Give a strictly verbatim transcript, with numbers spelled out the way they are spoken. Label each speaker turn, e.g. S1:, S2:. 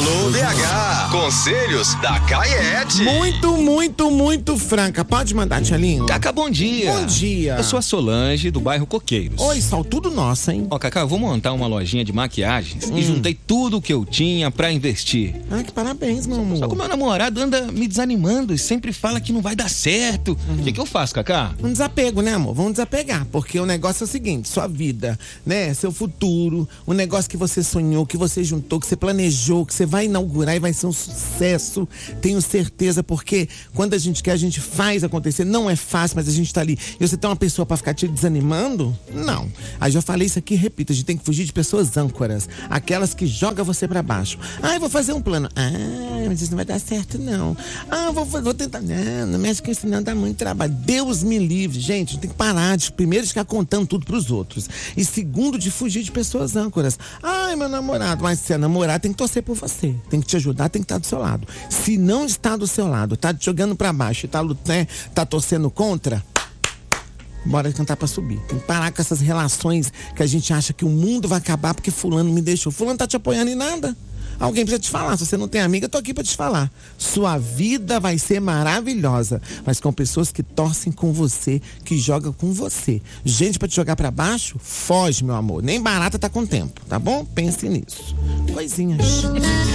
S1: Alô, D H. Conselhos da Caiete.
S2: Muito, muito, muito franca. Pode mandar, Tchelinho?
S3: Cacá, bom dia.
S2: Bom dia.
S3: Eu sou a Solange, do bairro Coqueiros.
S2: Oi, Sol, tudo nosso, hein?
S3: Ó, Cacá, eu vou montar uma lojinha de maquiagens hum. e juntei tudo o que eu tinha pra investir.
S2: Ah, que parabéns, meu amor.
S3: Só que o meu namorado anda me desanimando e sempre fala que não vai dar certo. O hum. que, que eu faço, Cacá?
S2: Um desapego, né, amor? Vamos desapegar, porque o negócio é o seguinte, sua vida, né, seu futuro, o negócio que você sonhou, que você juntou, que você planejou, que você vai inaugurar e vai ser um sucesso, tenho certeza, porque quando a gente quer, a gente faz acontecer. Não é fácil, mas a gente tá ali. E você tem uma pessoa pra ficar te desanimando? Não. Aí já falei isso aqui, repito, a gente tem que fugir de pessoas âncoras, aquelas que jogam você pra baixo. Ah, eu vou fazer um plano. Ah, mas isso não vai dar certo, não. Ah, eu vou, vou tentar. Não, não mexe com isso, não, dá muito trabalho. Deus me livre, gente, a gente tem que parar de, primeiro, de ficar contando tudo pros outros. E segundo, de fugir de pessoas âncoras. Ai, meu namorado, mas se é namorado, tem que torcer por você. Tem que te ajudar, tem que estar do seu lado. Se não está do seu lado, tá te jogando pra baixo e tá, né, tá torcendo contra, bora cantar pra subir. Tem que parar com essas relações que a gente acha que o mundo vai acabar porque fulano me deixou. Fulano tá te apoiando em nada. Alguém precisa te falar. Se você não tem amiga, eu tô aqui pra te falar. Sua vida vai ser maravilhosa, mas com pessoas que torcem com você, que jogam com você. Gente pra te jogar pra baixo, foge, meu amor. Nem barata tá com tempo, tá bom? Pense nisso. Coisinhas.